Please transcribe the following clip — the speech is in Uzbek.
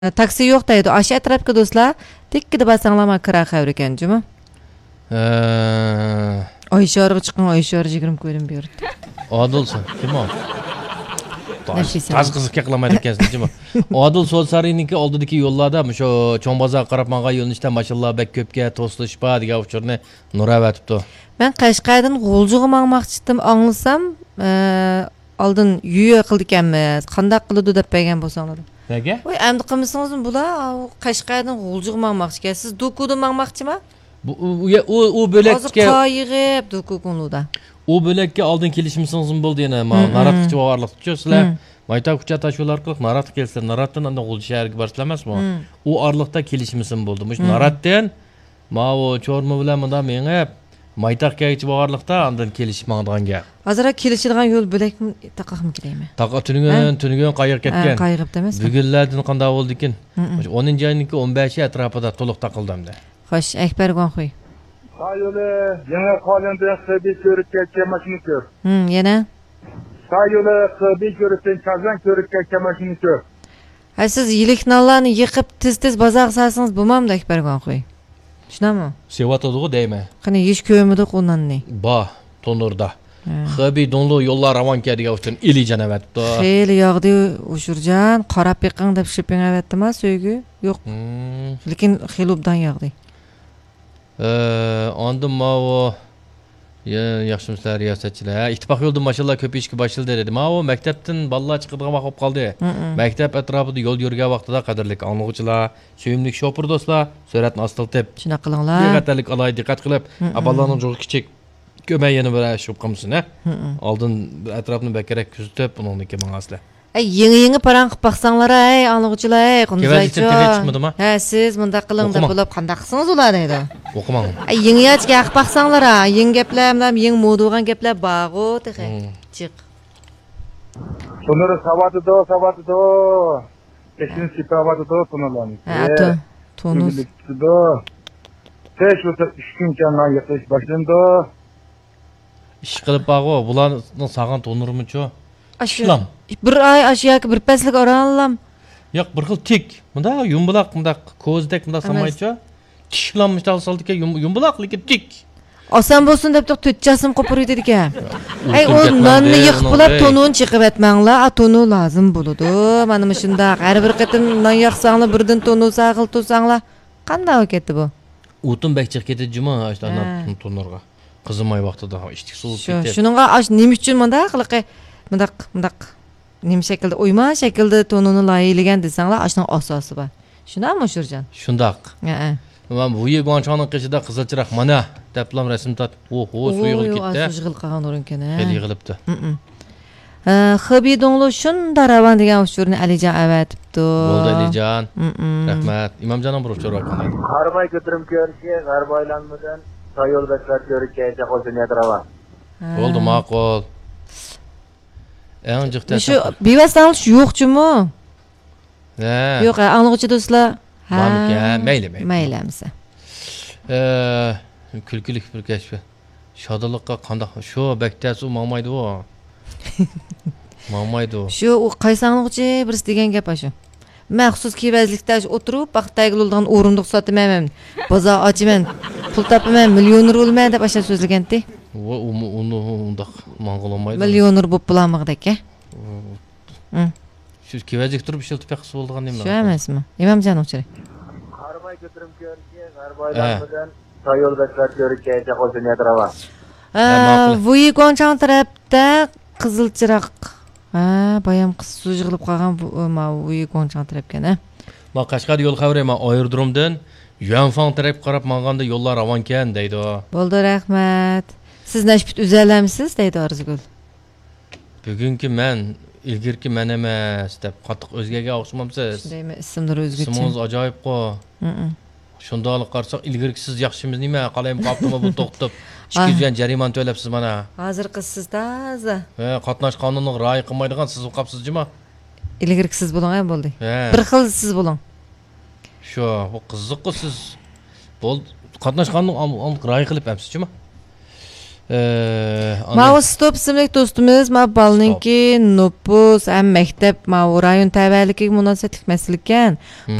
Taksi yo'q deydi. Aşağı atrofga do'stlar, tekkida basanglar kira xavr ekan, jumi. Oysho'rga chiqqan, Oysho'rga 20 ko'rim berdi. Odilson, kim o? Taz qiziqqa qilmaydi ekansiz, jumi. Odil So'lsariyniki oldidagi yo'llarda shu Cho'ngbozor qarab manga yo'linishda mashallah bek ko'pga to'slashpa degan uchurni nur avatibdi. Men Qashqardan G'o'ljuga mangmoqchi edim, anglasam, oldin yuya qildi ekanmiz. Qanday qildi deb bergan bo'lsanglar. Nega? Voy, endi qilmasingizmi bular? Qashqardan G'o'ljuga mangmoqchi ekansiz. Dokudan mangmoqchimi? U bo'lakka hozir qoyig'ib Dokukunluda. U bo'lakka oldin kelishimsizmi bo'ldi yana. Naratqchi varliqchi sizlar. Mayta kucha tashular qilib Narat kelsa, Naratdan anda G'o'lji shahriga borishlar emasmi? U orliqda kelishimsiz bo'ldi. Mush Naratdan mavo cho'rma bilan bunda mengib Maytaqgacha borliqda andan kelishmadigan gap. Hozir kelishadigan yo'l bo'lakmi, taqaqmi kerakmi? Taqa tunugun qayiq ketgan. Qayiqib emas. Bugunlardan qanday bo'ldi ekan? 10-yilniki 15 atrofida to'liq taqildimda. Xo'sh, Akbargon qo'y. Sayyo'li yana qolindi xibbi ko'rib ketgan mashina ko'r. Yana? Sayyo'li xibbi ko'ribdan kazan ko'rib ketgan mashina ko'r. Ha siz yiliknallarni yiqib tez-tez bozor qilsangiz bo'lmamdi Akbargon qo'y. Tushunami? Sevato'g'u deymi? Qani yesh ko'midi qo'nanni. Ba, tonurda. Xibbi donlu yo'llar ravon keldigan uchun ilijan avatdi. Xeyli yog'di O'shurjan, qarab yiqing deb shiping avatdimi, so'ygi? Yo'q. Lekin xilubdan yog'di. Ondan mavo yaxshimizlar riyosatchilar. Ittifoq yo'lda mashallah ko'p ishga boshildi dedi. Mavo maktabdan bolalar chiqadigan vaqt qoldi. Maktab atrofida yo'l yurgan vaqtida qadrli anglag'uchilar, suyimli shopir do'stlar, suratni astiltib. Shunaqa qilinglar. Diqqatlik alaydi, diqqat qilib, bolalarning jo'i kichik ko'mayini bir shub qilsin, oldin atrofni bakarak kuzatib, uningki mangasizlar. Yangi parang qilib baqsanglar, anglag'uchilar, qonizaychi. Ha, siz bunda qiling deb bo'lib qanday qilsangiz ular deydi. O'qimang. Yangi yachga qilib baqsanglar, yangi gaplar bilan yangi mo'dugan gaplar bag'o, texe. Chiq. Sonora sabatido. Kesin sipavatido tonlarni. Ha, tonus. Tesh o'ta 3 kun kandan yetish boshlandi. Ish qilib bag'o, bularning sag'an tonurmichu. Ashlam. Bir ay aşağı bir peslik oranlam. Yo'q, bir xil tik. Bunda yumbuloq, bunda ko'zdek, bunda samaychi. Tishlanmish talsaldi ke yumbuloq, lekin tik. Oson bo'lsin deb to'tchasini qo'pirib ekan. Ay, u nonni yiqib tonun chiqib etmanglar, tonu lazım bo'ladi. Mana shundaq har bir qatim non yaqsanglar, birdan tonu saqil tursanglar, qanday ketdi bu? O'tin bakchiq ketdi juma, ashtadan tonurga. Qizimay vaqtida ishtik suv ketdi. Shuningga nima uchun mundaq nima shaklda o'yma shaklda tonuni loyilagan desanglar, ashning asosi bor. Shundaqmi O'shurjon? Shundaq. Men bu yegonchoning qishida qizilchiroq mana deblam rasm tat. Suv yig'ilib ketdi. Suv yig'ilib qolgan o'rin-kan. Xel yig'ilibdi. Xibidonglu shunda ravan degan O'shurni Alijon avatibdi. Bo'ldi Alijon. Rahmat. Imomjonim bir uchur qanday? G'arbay ko'tirib ko'rishga, g'arbaylanmadan Sayyo'l beklar ko'rikka qo'shilgan ravan. Bo'ldi, ma'qul. Eng jiqta. Shu bevasdan yo'qchimi? Yo'q, anglag'uchi do'stlar. Maylamisa. Kulkilik bir kashfi. Shodiliqqa qanday shu baktas u mamaydi u. Mamaydi u. Shu u qaysanglag'uchi birisi degan gap shu. Maxsus kevazlikda o'tirib, vaqtdagi bo'lgan o'rindiq sotmayman. Bozor ochiman, pul topaman, millioner bo'lmayman deb asha so'zlagan-di. Uni undaq mang'olmaydi. Millioner bo'lib bulamig'daka. Shu kevazlik turib ishiltib qilsa bo'lgan nima? Shu emasmi? Imomjon o'chiri. G'arbay ko'tirib ko'rishga, g'arbaylanmadan Sayyo'l beklar ko'rikka qo'shilgan ravan. Bu yegonchon tarafda qizilchiroq. Bayam qiz suv yig'ilib qolgan bu yegonchon tarafgan, Ma Qashqar yo'l xavri ma Oyrdurumdan Yuanfang taraf qarab manganda yo'llar ravonkan deydi. Bo'ldi, rahmat. Siz Nashbit uzalamisiz deydi Orzugul. Bugungi men ilgirki men emas deb qattiq o'zgaga o'xshamamsiz. Shundaymi, ismlar o'zgacha. Ismingiz ajoyib-ku. Shundoq qarsak ilgirki siz yaxshimiz nima qalayim qoptimi bu to'xtab 200 yuan jarimani to'labsiz mana. Hozir qizsiz toza. Qatnash qonuniga rioya qilmaydigan siz o'qibsizmi? Ilgirki siz bo'ling, bo'ldi. Bir xil siz bo'ling. Shu, bu qiziq siz. Bo'ldi. Qatnash qonuniga rioya qilib hamsizmi? Ma o stop ismli dostumuz ma balninki nopus ham maktab ma o rayon tavalligiga munosabatlik masalakan.